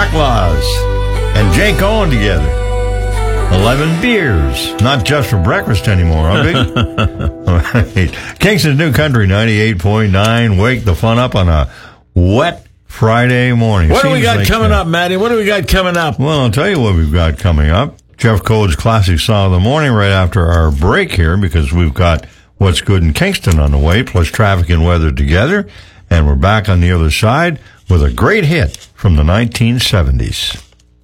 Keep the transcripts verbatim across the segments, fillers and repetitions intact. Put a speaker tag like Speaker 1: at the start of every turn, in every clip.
Speaker 1: Claus and Jake Owen together. Eleven beers, not just for breakfast anymore, huh, Big? All right. Kingston's New Country ninety-eight point nine. Wake the fun up on a wet Friday morning.
Speaker 2: What do we
Speaker 1: Seems
Speaker 2: got
Speaker 1: like
Speaker 2: coming
Speaker 1: that.
Speaker 2: up, Matty? What do we got coming up?
Speaker 1: Well, I'll tell you what we've got coming up. Jeff Code's Classic Song of the Morning right after our break here, because we've got What's Good in Kingston on the way, plus traffic and weather together. And we're back on the other side with a great hit from the nineteen seventies.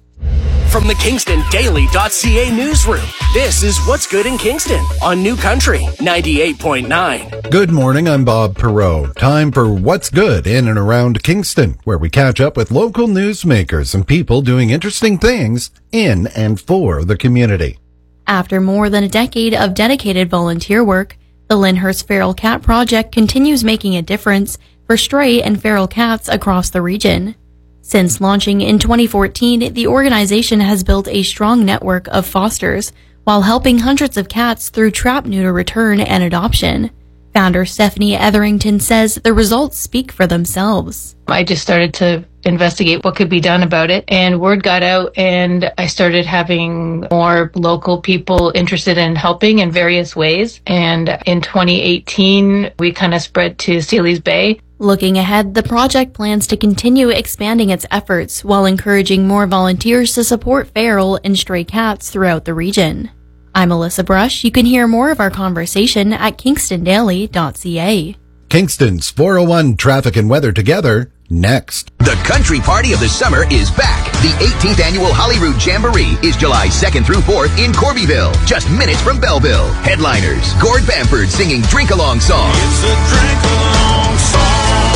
Speaker 3: From the Kingston Daily dot C A newsroom, this is What's Good in Kingston on New Country ninety-eight point nine.
Speaker 4: Good morning, I'm Bob Perot. Time for What's Good in and around Kingston, where we catch up with local newsmakers and people doing interesting things in and for the community.
Speaker 5: After more than a decade of dedicated volunteer work, the Lyndhurst Feral Cat Project continues making a difference for stray and feral cats across the region. Since launching in twenty fourteen, the organization has built a strong network of fosters while helping hundreds of cats through trap, neuter, return, and adoption. Founder Stephanie Etherington says the results speak for themselves.
Speaker 6: I just started to investigate what could be done about it, and word got out, and I started having more local people interested in helping in various ways. And in twenty eighteen, we kind of spread to Sealy's Bay.
Speaker 5: Looking ahead, the project plans to continue expanding its efforts while encouraging more volunteers to support feral and stray cats throughout the region. I'm Alyssa Brush. You can hear more of our conversation at kingston daily dot C A.
Speaker 4: Kingston's four oh one Traffic and Weather together, next.
Speaker 7: The country party of the summer is back. The eighteenth annual Holyrood Jamboree is July second through fourth in Corbyville, just minutes from Belleville. Headliners, Gord Bamford singing drink-along songs.
Speaker 8: It's a drink-along song.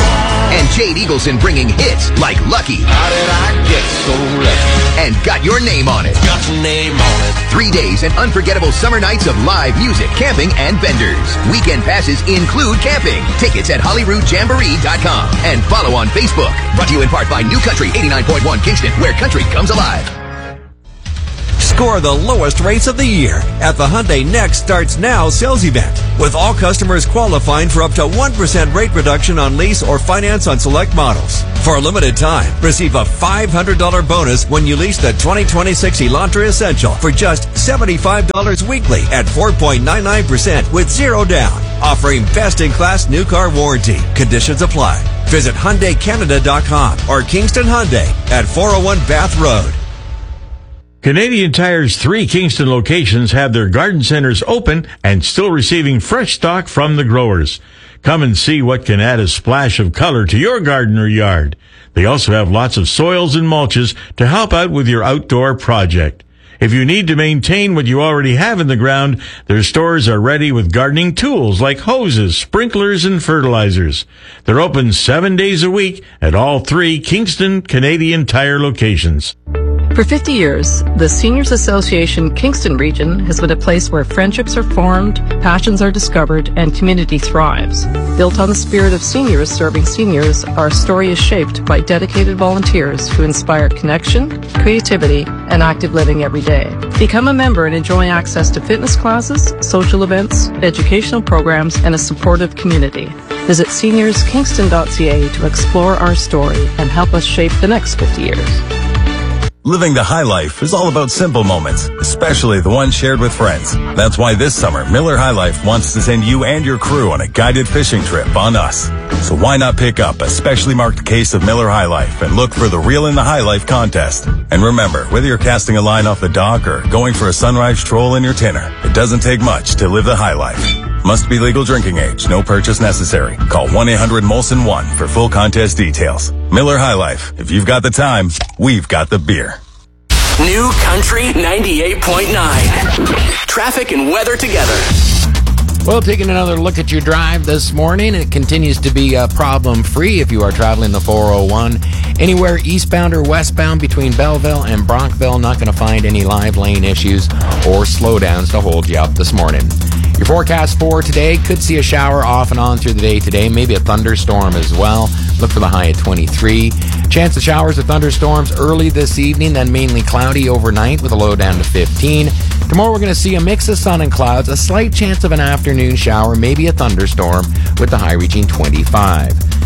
Speaker 7: And Jade Eagleson bringing hits like Lucky.
Speaker 8: How did I get so lucky?
Speaker 7: And Got Your Name on It.
Speaker 8: Got your name on it.
Speaker 7: Three days and unforgettable summer nights of live music, camping, and vendors. Weekend passes include camping. Tickets at holyrood jamboree dot com. And follow on Facebook. Brought to you in part by New Country eighty-nine point one Kingston, where country comes alive.
Speaker 9: Score the lowest rates of the year at the Hyundai Next Starts Now sales event, with all customers qualifying for up to one percent rate reduction on lease or finance on select models. For a limited time, receive a five hundred dollars bonus when you lease the twenty twenty-six Elantra Essential for just seventy-five dollars weekly at four point nine nine percent with zero down, offering best-in-class new car warranty. Conditions apply. Visit Hyundai Canada dot com or Kingston Hyundai at four oh one Bath Road.
Speaker 2: Canadian Tire's three Kingston locations have their garden centers open and still receiving fresh stock from the growers. Come and see what can add a splash of color to your garden or yard. They also have lots of soils and mulches to help out with your outdoor project. If you need to maintain what you already have in the ground, their stores are ready with gardening tools like hoses, sprinklers, and fertilizers. They're open seven days a week at all three Kingston Canadian Tire locations.
Speaker 10: For fifty years, the Seniors Association Kingston region has been a place where friendships are formed, passions are discovered, and community thrives. Built on the spirit of seniors serving seniors, our story is shaped by dedicated volunteers who inspire connection, creativity, and active living every day. Become a member and enjoy access to fitness classes, social events, educational programs, and a supportive community. Visit seniors kingston dot C A to explore our story and help us shape the next fifty years.
Speaker 11: Living the high life is all about simple moments, especially the ones shared with friends. That's why this summer, Miller High Life wants to send you and your crew on a guided fishing trip on us. So why not pick up a specially marked case of Miller High Life and look for the Reel in the High Life contest. And remember, whether you're casting a line off the dock or going for a sunrise stroll in your tinner, it doesn't take much to live the high life. Must be legal drinking age. No purchase necessary. Call one eight hundred Molson one for full contest details. Miller High Life. If you've got the time, we've got the beer.
Speaker 3: New Country ninety-eight point nine. Traffic and weather together.
Speaker 12: Well, taking another look at your drive this morning, it continues to be uh, problem-free if you are traveling the four oh one. Anywhere eastbound or westbound between Belleville and Brockville, not going to find any live lane issues or slowdowns to hold you up this morning. Your forecast for today could see a shower off and on through the day today, maybe a thunderstorm as well. Look for the high at twenty-three. Chance of showers or thunderstorms early this evening, then mainly cloudy overnight with a low down to fifteen. Tomorrow we're going to see a mix of sun and clouds, a slight chance of an afternoon shower, maybe a thunderstorm with the high reaching twenty-five.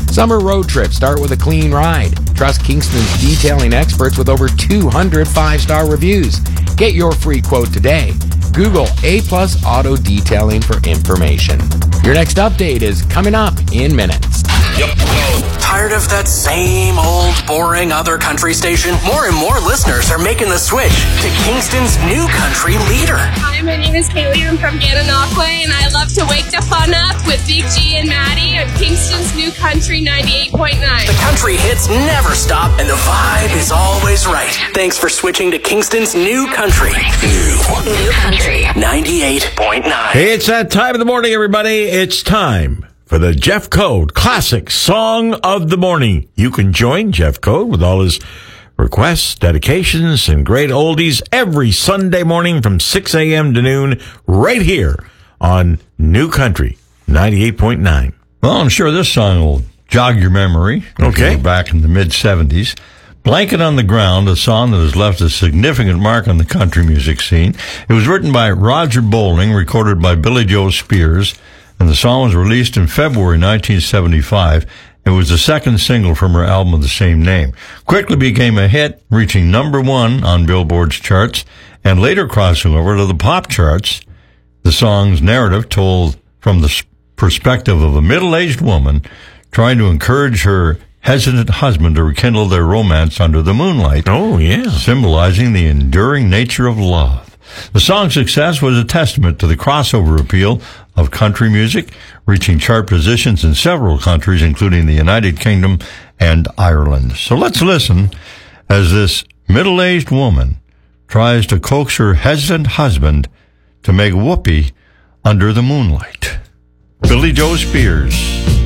Speaker 12: Summer road trips start with a clean ride. Trust Kingston's detailing experts with over two hundred five-star reviews. Get your free quote today. Google A Plus Auto Detailing for information. Your next update is coming up in minutes.
Speaker 3: Yep. Tired of that same old, boring other country station? More and more listeners are making the switch to Kingston's new country leader.
Speaker 13: Hi, my name is Kaylee. I'm from Gananoque, and I love to wake the fun up with Big G and Maddie on Kingston's new country ninety-eight point nine.
Speaker 3: The country hits never stop, and the vibe is always right. Thanks for switching to Kingston's new country. New, new country ninety-eight point nine.
Speaker 2: Hey, it's that time of the morning, everybody. It's time for the Jeff Code Classic Song of the Morning. You can join Jeff Code with all his requests, dedications, and great oldies every Sunday morning from six a.m. to noon right here on New Country ninety-eight point nine.
Speaker 1: Well, I'm sure this song will jog your memory.
Speaker 2: Okay.
Speaker 1: Back in the mid-seventies. Blanket on the Ground, a song that has left a significant mark on the country music scene. It was written by Roger Bowling, recorded by Billy Joe Spears, and the song was released in February nineteen seventy-five. It was the second single from her album of the same name. Quickly became a hit, reaching number one on Billboard's charts, and later crossing over to the pop charts. The song's narrative told from the perspective of a middle-aged woman trying to encourage her hesitant husband to rekindle their romance under the moonlight.
Speaker 2: Oh, yeah.
Speaker 1: Symbolizing the enduring nature of love. The song's success was a testament to the crossover appeal of country music, reaching chart positions in several countries, including the United Kingdom and Ireland. So let's listen as this middle-aged woman tries to coax her hesitant husband to make whoopee under the moonlight. Billy Joe Spears.